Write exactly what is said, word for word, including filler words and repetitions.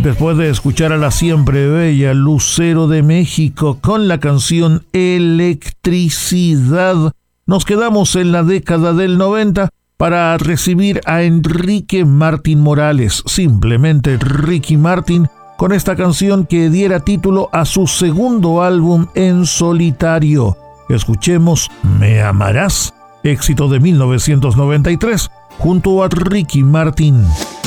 Después de escuchar a la siempre bella Lucero de México con la canción Electricidad, nos quedamos en la década del noventa para recibir a Enrique Martín Morales, simplemente Ricky Martin, con esta canción que diera título a su segundo álbum en solitario. Escuchemos Me Amarás, éxito de mil novecientos noventa y tres, junto a Ricky Martin.